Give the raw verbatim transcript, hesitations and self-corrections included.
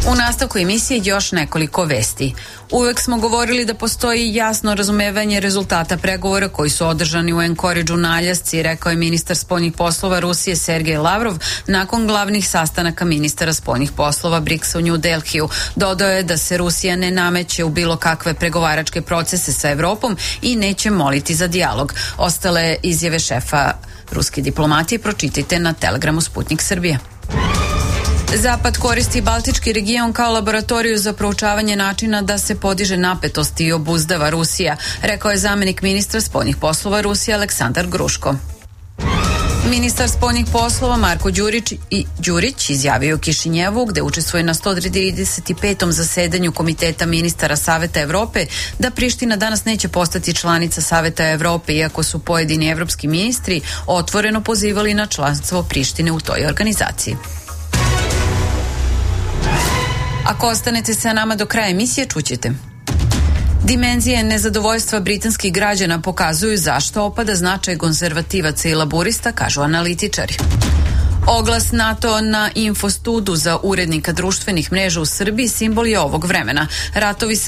U nastavku emisije još nekoliko vesti. Uvek smo govorili da postoji jasno razumevanje rezultata pregovora koji su održani u Enkoridžu na Aljasci, rekao je ministar spoljnih poslova Rusije Sergej Lavrov nakon glavnih sastanaka ministara spoljnih poslova briksa u New Delhiju. Dodao je da se Rusija ne nameće u bilo kakve pregovaračke procese sa Evropom i neće moliti za dijalog. Ostale izjave šefa ruske diplomatije pročitajte na Telegramu Sputnik Srbije. Zapad koristi Baltički region kao laboratoriju za proučavanje načina da se podiže napetost i obuzdava Rusija, rekao je zamenik ministra spoljnih poslova Rusije Aleksandar Gruško. Ministar spoljnih poslova Marko Đurić, i, Đurić izjavio u Kišinjevu, gde učestvuje na sto trideset petom zasedanju Komiteta ministara Saveta Evrope, da Priština danas neće postati članica Saveta Evrope, iako su pojedini evropski ministri otvoreno pozivali na članstvo Prištine u toj organizaciji. Ako ostanete sa nama do kraja emisije, čućete. Dimenzije nezadovoljstva britanskih građana pokazuju zašto opada značaj konzervativaca i laburista, kažu analitičari. Oglas NATO na Infostudu za urednika društvenih mreža u Srbiji simbol je ovog vremena. Ratovi se